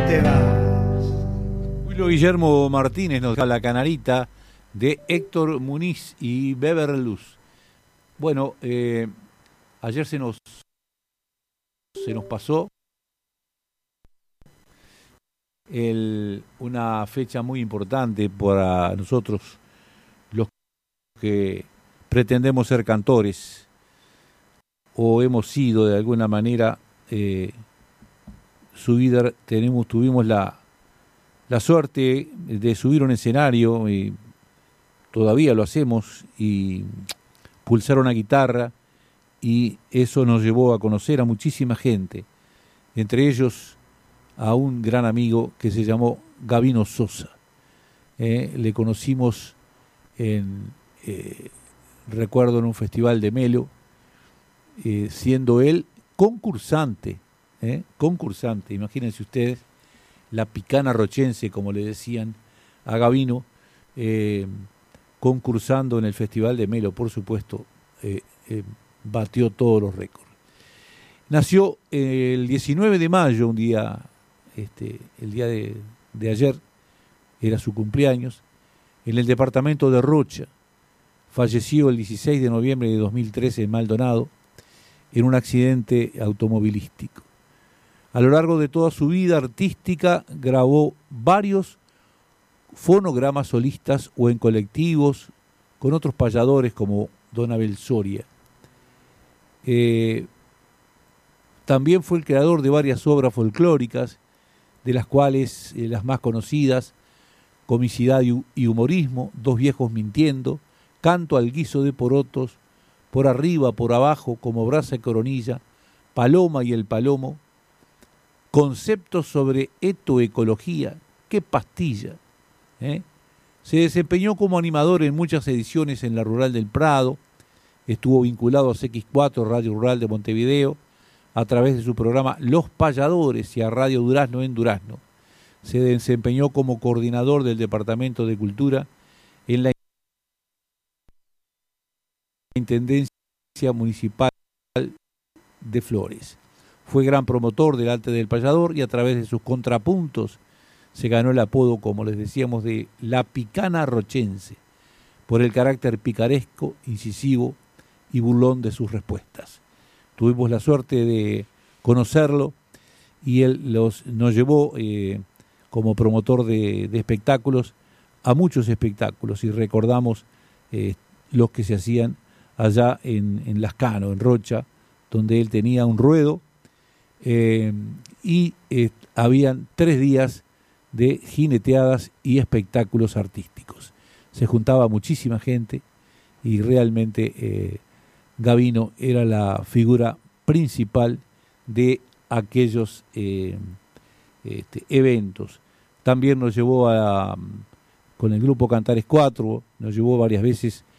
te vas. Julio Guillermo Martínez nos da la canarita de Héctor Muniz y Beber Luz. Bueno, ayer se nos pasó una fecha muy importante para nosotros, los que pretendemos ser cantores o hemos sido de alguna manera tuvimos la suerte de subir a un escenario, y todavía lo hacemos, y pulsar una guitarra, y eso nos llevó a conocer a muchísima gente, entre ellos a un gran amigo que se llamó Gabino Sosa. Le conocimos recuerdo en un festival de Melo, siendo él concursante, imagínense ustedes, la picana rochense, como le decían a Gabino, concursando en el Festival de Melo, por supuesto, batió todos los récords. Nació el 19 de mayo, un día, el día de ayer, era su cumpleaños, en el departamento de Rocha. Falleció el 16 de noviembre de 2013 en Maldonado, en un accidente automovilístico. A lo largo de toda su vida artística grabó varios fonogramas solistas o en colectivos con otros payadores como Don Abel Soria. También fue el creador de varias obras folclóricas, de las cuales las más conocidas: Comicidad y Humorismo, Dos viejos mintiendo, Canto al guiso de porotos, Por arriba, por abajo, Como brasa y coronilla, Paloma y el palomo, Conceptos sobre etoecología, Qué pastilla. Se desempeñó como animador en muchas ediciones en la Rural del Prado, estuvo vinculado a CX4, Radio Rural de Montevideo, a través de su programa Los Payadores, y a Radio Durazno en Durazno. Se desempeñó como coordinador del Departamento de Cultura en la Intendencia Municipal de Flores. Fue gran promotor del arte del payador y a través de sus contrapuntos se ganó el apodo, como les decíamos, de la picana rochense, por el carácter picaresco, incisivo y burlón de sus respuestas. Tuvimos la suerte de conocerlo y él nos llevó como promotor de espectáculos a muchos espectáculos, y recordamos los que se hacían allá en Lascano, en Rocha, donde él tenía un ruedo, y habían 3 días de jineteadas y espectáculos artísticos. Se juntaba muchísima gente y realmente Gabino era la figura principal de aquellos eventos. También nos llevó con el grupo Cantares 4, nos llevó varias veces